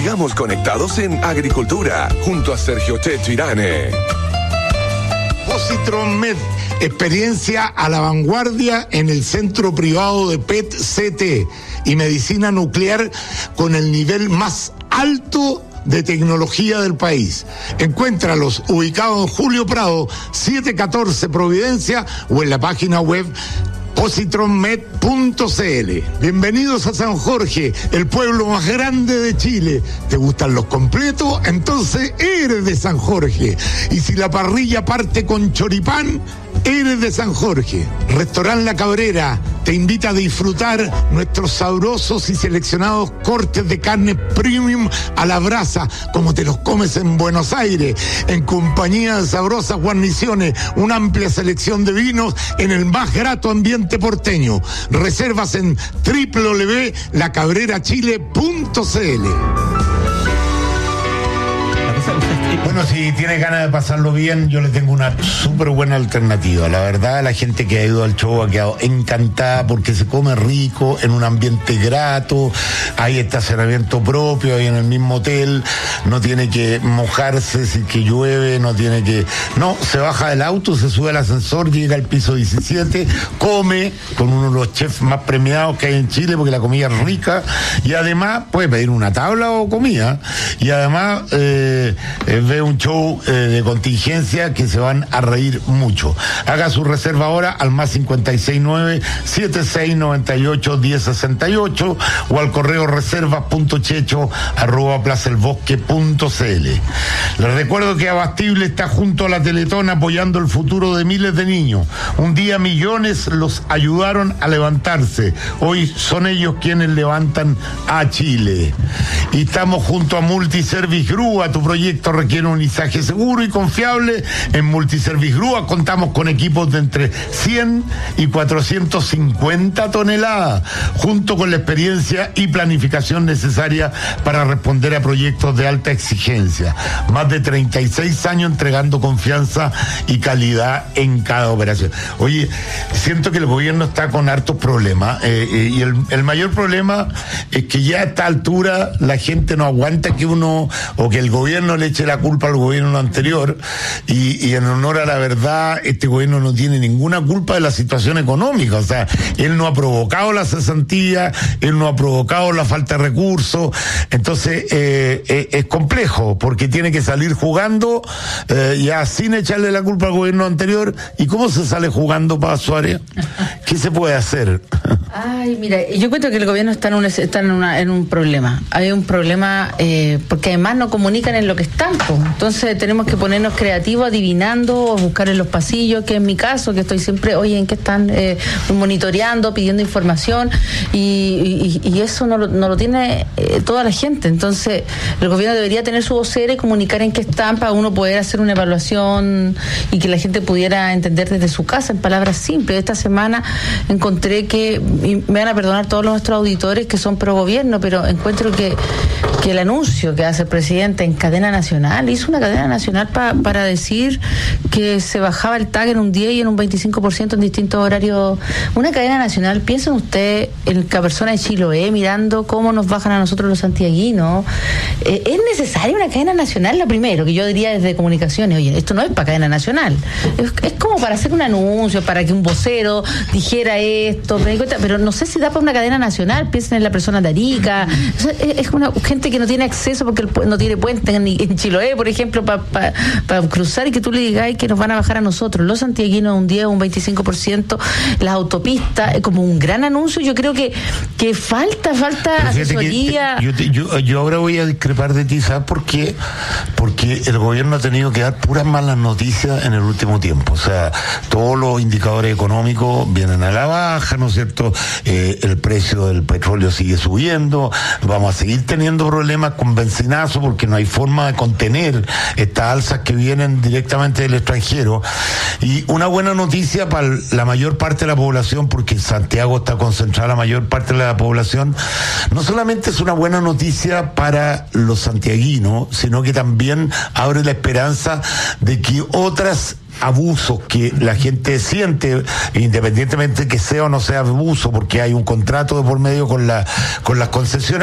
Sigamos conectados en agricultura, junto a Sergio Checho Irane. Positron Med, experiencia a la vanguardia en el centro privado de PET-CT y medicina nuclear con el nivel más alto de tecnología del país. Encuéntralos ubicados en Julio Prado, 714 Providencia, o en la página web positronmed.cl. Bienvenidos a San Jorge, el pueblo más grande de Chile. ¿Te gustan los completos? Entonces eres de San Jorge. Y si la parrilla parte con choripán, eres de San Jorge. Restaurant La Cabrera te invita a disfrutar nuestros sabrosos y seleccionados cortes de carne premium a la brasa, como te los comes en Buenos Aires, en compañía de sabrosas guarniciones, una amplia selección de vinos en el más grato ambiente porteño. Reservas en www.lacabrerachile.cl. Bueno, si tiene ganas de pasarlo bien, yo le tengo una súper buena alternativa. La verdad, la gente que ha ido al show ha quedado encantada porque se come rico, en un ambiente grato, hay estacionamiento propio, hay en el mismo hotel, no tiene que mojarse si que llueve, se baja del auto, se sube al ascensor, llega al piso 17, come con uno de los chefs más premiados que hay en Chile porque la comida es rica, y además puede pedir una tabla o comida, y además ve un show de contingencia que se van a reír mucho. Haga su reserva ahora al más 569-7698-1068 o al correo reservas.checho@plazaelbosque.cl. Les recuerdo que Abastible está junto a la Teletón apoyando el futuro de miles de niños. Un día millones los ayudaron a levantarse. Hoy son ellos quienes levantan a Chile. Y estamos junto a Multiservice Grúa. Tu proyecto requiere un izaje seguro y confiable. En Multiservice Grúa contamos con equipos de entre 100 y 450 toneladas, junto con la experiencia y planificación necesaria para responder a proyectos de alta exigencia. Más de 36 años entregando confianza y calidad en cada operación. Oye, siento que el gobierno está con hartos problemas, y el mayor problema es que ya a esta altura la gente no aguanta que el gobierno le eche la culpa al gobierno anterior, y en honor a la verdad, este gobierno no tiene ninguna culpa de la situación económica. O sea, él no ha provocado la cesantía, él no ha provocado la falta de recursos. Entonces es complejo porque tiene que salir jugando ya sin echarle la culpa al gobierno anterior. ¿Y cómo se sale jugando, Paz Suárez? ¿Qué se puede hacer? Ay, mira, yo encuentro que el gobierno está en un problema. Hay un problema porque además no comunican en lo que están. Entonces tenemos que ponernos creativos, adivinando, o buscar en los pasillos, que es mi caso, que estoy siempre, oye, ¿en qué están? Monitoreando, pidiendo información, y eso no lo tiene toda la gente. Entonces el gobierno debería tener su vocera y comunicar en qué están para uno poder hacer una evaluación y que la gente pudiera entender desde su casa, en palabras simples. Esta semana encontré que, y me van a perdonar todos nuestros auditores que son pro gobierno, pero encuentro que el anuncio que hace el presidente en cadena nacional, hizo una cadena nacional para decir que se bajaba el TAC en un 10 y en un 25% en distintos horarios. Una cadena nacional, piensen ustedes en la persona de Chiloé mirando cómo nos bajan a nosotros los santiaguinos. ¿Es necesaria una cadena nacional? Lo primero que yo diría desde comunicaciones, oye, esto no es para cadena nacional, es como para hacer un anuncio, para que un vocero dijera esto, pero no sé si da para una cadena nacional. Piensen en la persona de Arica. Es una gente que no tiene acceso porque no tiene puente en Chiloé, por ejemplo, para cruzar, y que tú le digas que nos van a bajar a nosotros, los santiaguinos, un 10 o un 25%, las autopistas, como un gran anuncio. Yo creo que falta asesoría. Yo ahora voy a discrepar de ti, ¿sabes por qué? Porque el gobierno ha tenido que dar puras malas noticias en el último tiempo. O sea, todos los indicadores económicos vienen a la baja, ¿no es cierto? El precio del petróleo sigue subiendo, vamos a seguir teniendo problemas con benzinazo porque no hay forma de contener estas alzas que vienen directamente del extranjero. Y una buena noticia para la mayor parte de la población, porque en Santiago está concentrada la mayor parte de la población, no solamente es una buena noticia para los santiaguinos, sino que también abre la esperanza de que otras abusos que la gente siente, independientemente que sea o no sea abuso, porque hay un contrato de por medio con las concesiones,